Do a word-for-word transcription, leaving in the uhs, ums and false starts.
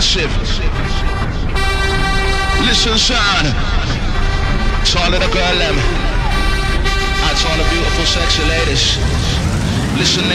massive. Listen, son. To all of the girl them. And to all the beautiful sexy ladies. Listen.